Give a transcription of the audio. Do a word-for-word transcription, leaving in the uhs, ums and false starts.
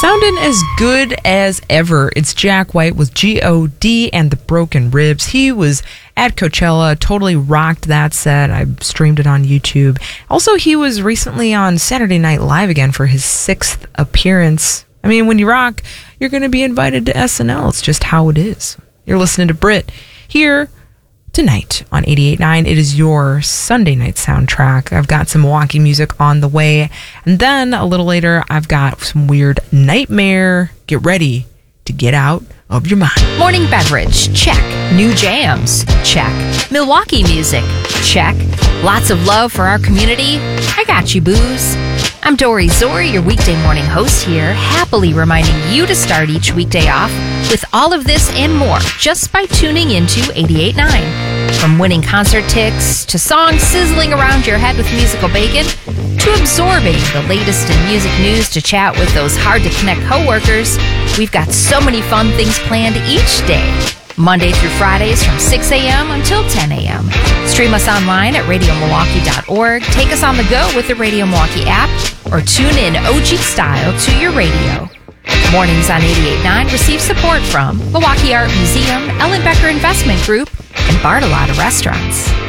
Sounding as good as ever. It's Jack White with G O D and the Broken Ribs. He was at Coachella, totally rocked that set. I streamed it on YouTube. Also, he was recently on Saturday Night Live again for his sixth appearance. I mean, when you rock, you're going to be invited to S N L. It's just how it is. You're listening to Brit here tonight on eighty-eight point nine. It is your Sunday night soundtrack. I've got some Milwaukee music on the way. And then a little later, I've got some weird nightmare. Get ready to get out of your mind. Morning beverage, check. New jams, check. Milwaukee music, check. Lots of love for our community. I got you, booze. I'm Dory Zori, your weekday morning host here, happily reminding you to start each weekday off with all of this and more just by tuning into eighty-eight point nine. From winning concert tickets to songs sizzling around your head with musical bacon to absorbing the latest in music news to chat with those hard-to-connect coworkers, we've got so many fun things planned each day. Monday through Fridays from six a.m. until ten a.m. Stream us online at radio milwaukee dot org. Take us on the go with the Radio Milwaukee app or tune in O G style to your radio. Mornings on eighty-eight point nine receive support from Milwaukee Art Museum, Ellen Becker Investment Group, and Bartolotta Restaurants.